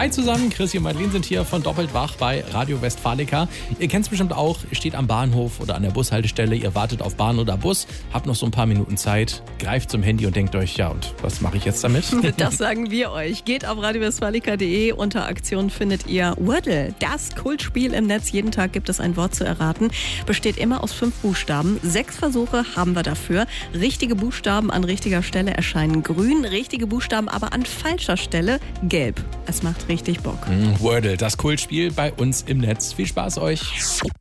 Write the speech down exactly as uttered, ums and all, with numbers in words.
Hi zusammen, Chris und Madeleine sind hier von Doppelt Wach bei Radio Westfalica. Ihr kennt es bestimmt auch, ihr steht am Bahnhof oder an der Bushaltestelle, ihr wartet auf Bahn oder Bus, habt noch so ein paar Minuten Zeit, greift zum Handy und denkt euch, ja und was mache ich jetzt damit? Das sagen wir euch. Geht auf radio westfalica punkt de. Unter Aktion findet ihr Wordle, das Kultspiel im Netz. Jeden Tag gibt es ein Wort zu erraten. Besteht immer aus fünf Buchstaben. Sechs Versuche haben wir dafür. Richtige Buchstaben an richtiger Stelle erscheinen grün, richtige Buchstaben aber an falscher Stelle gelb. Es macht richtig Bock. Wordle, das Kultspiel bei uns im Netz. Viel Spaß euch.